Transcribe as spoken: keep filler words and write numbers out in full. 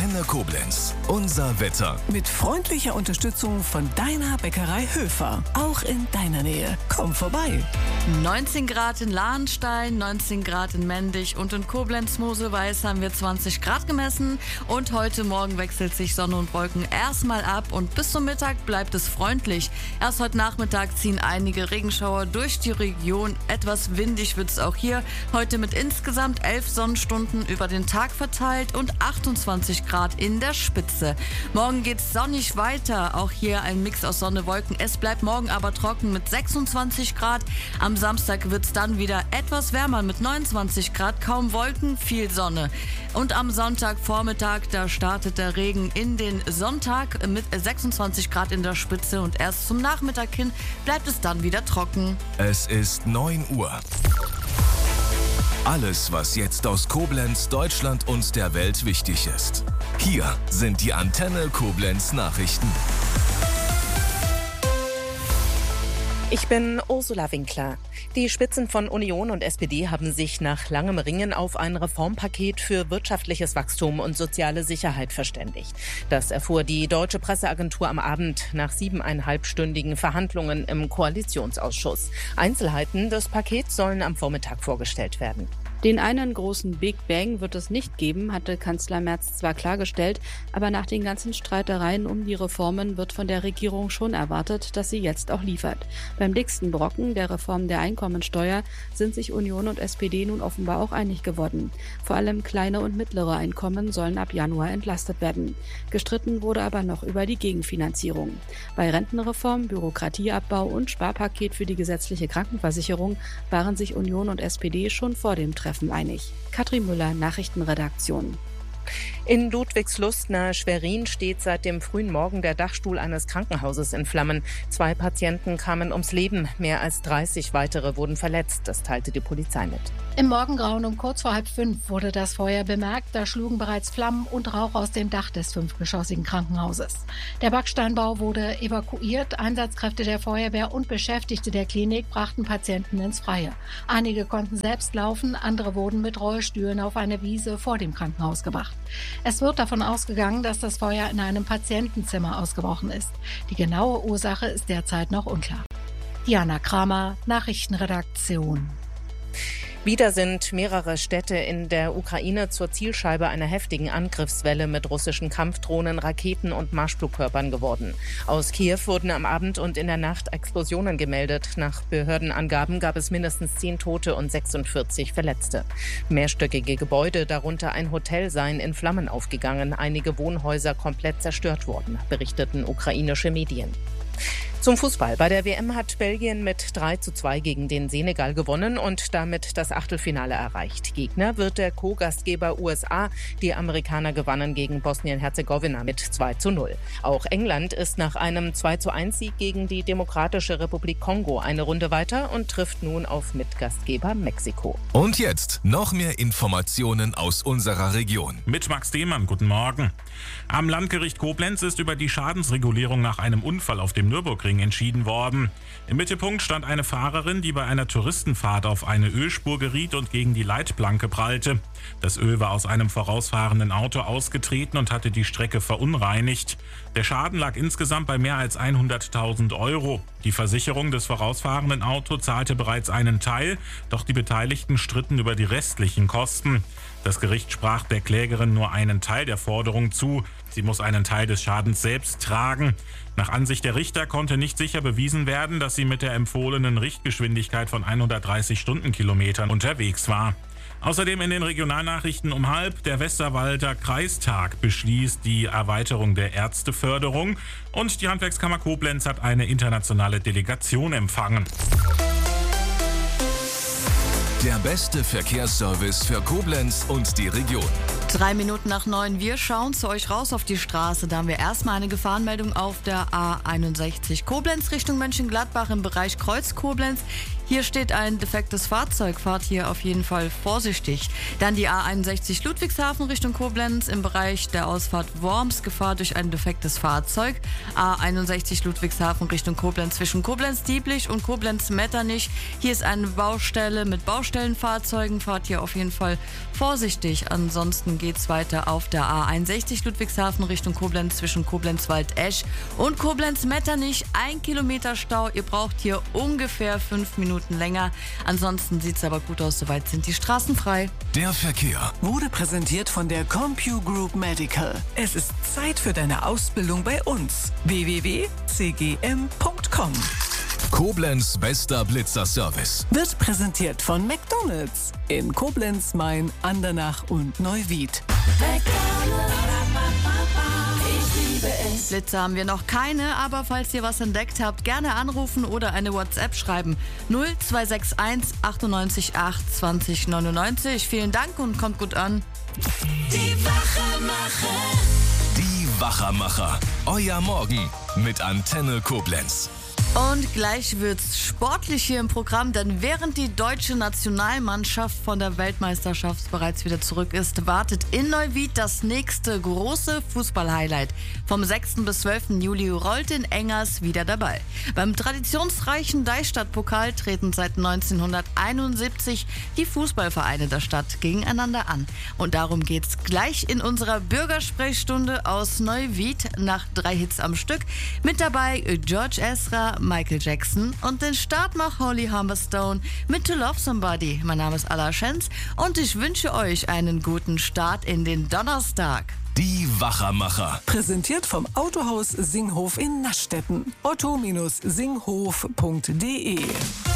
Antenne Koblenz. Unser Wetter. Mit freundlicher Unterstützung von deiner Bäckerei Höfer. Auch in deiner Nähe. Komm vorbei. neunzehn Grad in Lahnstein, neunzehn Grad in Mendig und in Koblenz-Mosel-Weiß haben wir zwanzig Grad gemessen. Und heute Morgen wechselt sich Sonne und Wolken erstmal ab und bis zum Mittag bleibt es freundlich. Erst heute Nachmittag ziehen einige Regenschauer durch die Region. Etwas windig wird es auch hier. Heute mit insgesamt elf Sonnenstunden über den Tag verteilt und achtundzwanzig Grad in der Spitze. Morgen geht's sonnig weiter. Auch hier ein Mix aus Sonne, Wolken. Es bleibt morgen aber trocken mit sechsundzwanzig Grad. Am Samstag wird's dann wieder etwas wärmer mit neunundzwanzig Grad. Kaum Wolken, viel Sonne. Und am Sonntagvormittag, da startet der Regen in den Sonntag mit sechsundzwanzig Grad in der Spitze. Und erst zum Nachmittag hin bleibt es dann wieder trocken. Es ist neun Uhr. Alles, was jetzt aus Koblenz, Deutschland und der Welt wichtig ist. Hier sind die Antenne Koblenz Nachrichten. Ich bin Ursula Winkler. Die Spitzen von Union und S P D haben sich nach langem Ringen auf ein Reformpaket für wirtschaftliches Wachstum und soziale Sicherheit verständigt. Das erfuhr die Deutsche Presseagentur am Abend nach siebeneinhalbstündigen Verhandlungen im Koalitionsausschuss. Einzelheiten des Pakets sollen am Vormittag vorgestellt werden. Den einen großen Big Bang wird es nicht geben, hatte Kanzler Merz zwar klargestellt, aber nach den ganzen Streitereien um die Reformen wird von der Regierung schon erwartet, dass sie jetzt auch liefert. Beim dicksten Brocken, der Reform der Einkommensteuer, sind sich Union und S P D nun offenbar auch einig geworden. Vor allem kleine und mittlere Einkommen sollen ab Januar entlastet werden. Gestritten wurde aber noch über die Gegenfinanzierung. Bei Rentenreform, Bürokratieabbau und Sparpaket für die gesetzliche Krankenversicherung waren sich Union und S P D schon vor dem Treffen einig. Katrin Müller, Nachrichtenredaktion. In Ludwigslust nahe Schwerin steht seit dem frühen Morgen der Dachstuhl eines Krankenhauses in Flammen. Zwei Patienten kamen ums Leben, mehr als dreißig weitere wurden verletzt, das teilte die Polizei mit. Im Morgengrauen um kurz vor halb fünf wurde das Feuer bemerkt. Da schlugen bereits Flammen und Rauch aus dem Dach des fünfgeschossigen Krankenhauses. Der Backsteinbau wurde evakuiert. Einsatzkräfte der Feuerwehr und Beschäftigte der Klinik brachten Patienten ins Freie. Einige konnten selbst laufen, andere wurden mit Rollstühlen auf eine Wiese vor dem Krankenhaus gebracht. Es wird davon ausgegangen, dass das Feuer in einem Patientenzimmer ausgebrochen ist. Die genaue Ursache ist derzeit noch unklar. Diana Kramer, Nachrichtenredaktion. Wieder sind mehrere Städte in der Ukraine zur Zielscheibe einer heftigen Angriffswelle mit russischen Kampfdrohnen, Raketen und Marschflugkörpern geworden. Aus Kiew wurden am Abend und in der Nacht Explosionen gemeldet. Nach Behördenangaben gab es mindestens zehn Tote und sechsundvierzig Verletzte. Mehrstöckige Gebäude, darunter ein Hotel, seien in Flammen aufgegangen. Einige Wohnhäuser komplett zerstört worden, berichteten ukrainische Medien. Zum Fußball. Bei der W M hat Belgien mit drei zu zwei gegen den Senegal gewonnen und damit das Achtelfinale erreicht. Gegner wird der Co-Gastgeber U S A. Die Amerikaner gewannen gegen Bosnien-Herzegowina mit zwei zu null. Auch England ist nach einem zwei zu eins Sieg gegen die Demokratische Republik Kongo eine Runde weiter und trifft nun auf Mitgastgeber Mexiko. Und jetzt noch mehr Informationen aus unserer Region. Mit Max Dehmann, guten Morgen. Am Landgericht Koblenz ist über die Schadensregulierung nach einem Unfall auf dem Nürburgring entschieden worden. Im Mittelpunkt stand eine Fahrerin, die bei einer Touristenfahrt auf eine Ölspur geriet und gegen die Leitplanke prallte. Das Öl war aus einem vorausfahrenden Auto ausgetreten und hatte die Strecke verunreinigt. Der Schaden lag insgesamt bei mehr als hunderttausend Euro. Die Versicherung des vorausfahrenden Autos zahlte bereits einen Teil, doch die Beteiligten stritten über die restlichen Kosten. Das Gericht sprach der Klägerin nur einen Teil der Forderung zu. Sie muss einen Teil des Schadens selbst tragen. Nach Ansicht der Richter konnte nicht sicher bewiesen werden, dass sie mit der empfohlenen Richtgeschwindigkeit von hundertdreißig Stundenkilometern unterwegs war. Außerdem in den Regionalnachrichten um halb: der Westerwalder Kreistag beschließt die Erweiterung der Ärzteförderung und die Handwerkskammer Koblenz hat eine internationale Delegation empfangen. Der beste Verkehrsservice für Koblenz und die Region. Drei Minuten nach neun, wir schauen zu euch raus auf die Straße. Da haben wir erstmal eine Gefahrenmeldung auf der A einundsechzig Koblenz Richtung Mönchengladbach im Bereich Kreuz Koblenz. Hier steht ein defektes Fahrzeug, fahrt hier auf jeden Fall vorsichtig. Dann die A einundsechzig Ludwigshafen Richtung Koblenz im Bereich der Ausfahrt Worms, Gefahr durch ein defektes Fahrzeug. A einundsechzig Ludwigshafen Richtung Koblenz zwischen Koblenz-Dieblich und Koblenz-Metternich. Hier ist eine Baustelle mit Baustellenfahrzeugen, fahrt hier auf jeden Fall vorsichtig. Ansonsten geht es weiter auf der A einundsechzig Ludwigshafen Richtung Koblenz zwischen Koblenz-Waldesch und Koblenz-Metternich. Ein Kilometer Stau, ihr braucht hier ungefähr fünf Minuten länger. Ansonsten sieht es aber gut aus, soweit sind die Straßen frei. Der Verkehr Wurde präsentiert von der CompuGroup Medical. Es ist Zeit für deine Ausbildung bei uns. w w w punkt c g m punkt com Koblenz bester Blitzerservice. Wird präsentiert von McDonald's in Koblenz, Main, Andernach und Neuwied. Blitzer haben wir noch keine, aber falls ihr was entdeckt habt, gerne anrufen oder eine WhatsApp schreiben. null zwei sechs eins achtundneunzig acht zwanzig neunundneunzig. Vielen Dank und kommt gut an. Die Wachermacher. Die Wachermacher. Euer Morgen mit Antenne Koblenz. Und gleich wird's sportlich hier im Programm, denn während die deutsche Nationalmannschaft von der Weltmeisterschaft bereits wieder zurück ist, wartet in Neuwied das nächste große Fußball-Highlight. Vom sechsten bis zwölften Juli rollt in Engers wieder der Ball. Beim traditionsreichen Deichstadt-Pokal treten seit neunzehnhunderteinundsiebzig die Fußballvereine der Stadt gegeneinander an. Und darum geht's gleich in unserer Bürgersprechstunde aus Neuwied nach drei Hits am Stück. Mit dabei George Ezra, Michael Jackson und den Start macht Holly Humberstone mit To Love Somebody. Mein Name ist Alla Schenz und ich wünsche euch einen guten Start in den Donnerstag. Die Wachermacher. Präsentiert vom Autohaus Singhof in Naschstetten. otto Bindestrich singhof punkt de